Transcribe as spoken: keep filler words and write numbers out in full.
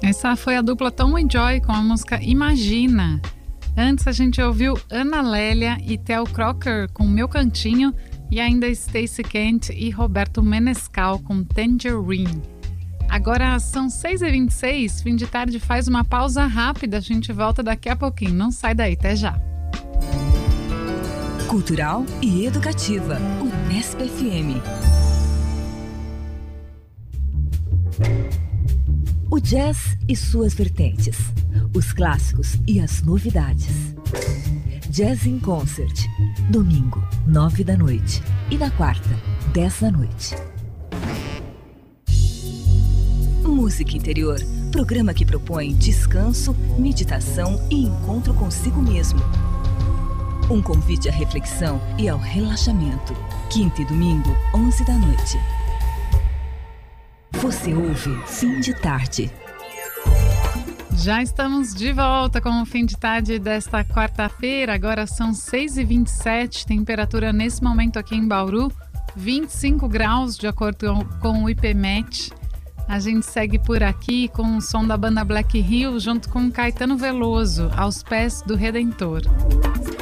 Essa foi a dupla Tom e Joy com a música Imagina. Antes a gente ouviu Ana Lélia e Theo Crocker com Meu Cantinho e ainda Stacey Kent e Roberto Menescal com Tangerine. Agora são seis e vinte e seis, fim de tarde faz uma pausa rápida, a gente volta daqui a pouquinho, não sai daí, até já. Cultural e educativa, Unesp F M. O jazz e suas vertentes, os clássicos e as novidades. Jazz in Concert, domingo, nove da noite e na quarta, dez da noite. Música Interior, programa que propõe descanso, meditação e encontro consigo mesmo. Um convite à reflexão e ao relaxamento. Quinta e domingo, onze da noite. Você ouve Fim de Tarde. Já estamos de volta com o Fim de Tarde desta quarta-feira. Agora são seis e vinte e sete, temperatura nesse momento aqui em Bauru, vinte e cinco graus, de acordo com o IPMET. A gente segue por aqui com o som da banda Black Hill junto com Caetano Veloso, Aos Pés do Redentor.